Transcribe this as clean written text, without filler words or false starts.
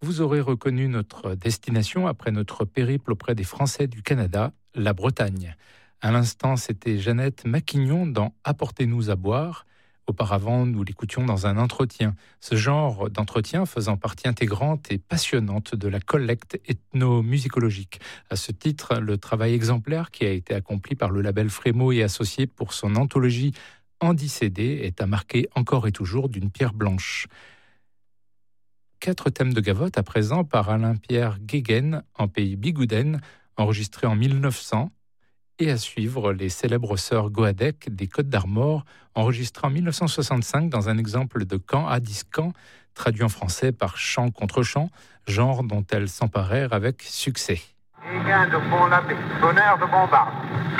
Vous aurez reconnu notre destination après notre périple auprès des Français du Canada, la Bretagne. À l'instant, c'était Jeannette Maquignon dans Apportez-nous à boire. Auparavant, nous l'écoutions dans un entretien. Ce genre d'entretien faisant partie intégrante et passionnante de la collecte ethnomusicologique. À ce titre, le travail exemplaire qui a été accompli par le label Frémo et Associés pour son anthologie Andy CD est à marquer encore et toujours d'une pierre blanche. 4 thèmes de gavotte à présent par Alain-Pierre Guéguen en pays Bigouden, enregistré en 1900. Et à suivre, les célèbres sœurs Goadec des Côtes d'Armor, enregistrées en 1965 dans un exemple de Can à Discan, traduit en français par chant contre chant, genre dont elles s'emparèrent avec succès. Et gain de bon abbé, bonheur de bon barbe.